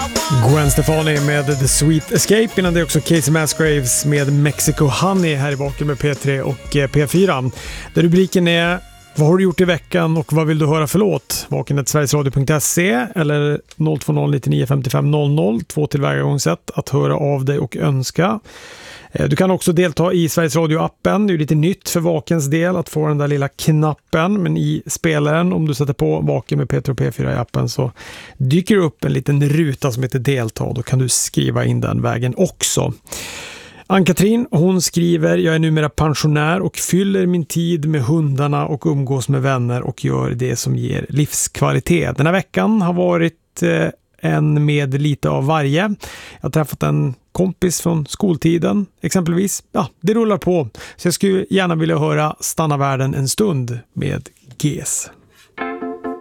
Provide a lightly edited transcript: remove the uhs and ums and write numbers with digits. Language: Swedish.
Gwen Stefani med The Sweet Escape. Innan det också Casey Musgraves med Mexico Honey här i Vaken med P3 och P4. Där rubriken är: vad har du gjort i veckan och vad vill du höra för låt? Vaken@sverigesradio.se eller 020 99 55 00. 2 tillvägagångssätt att höra av dig och önska. Du kan också delta i Sveriges Radio-appen. Det är lite nytt för Vakens del att få den där lilla knappen. Men i spelaren, om du sätter på Vaken med P3 och P4 i appen, så dyker det upp en liten ruta som heter delta. Då kan du skriva in den vägen också. Ann-Katrin, hon skriver: jag är numera pensionär och fyller min tid med hundarna och umgås med vänner och gör det som ger livskvalitet. Den här veckan har varit en med lite av varje. Jag har träffat en kompis från skoltiden exempelvis. Ja, det rullar på. Så jag skulle gärna vilja höra Stanna världen en stund med GES.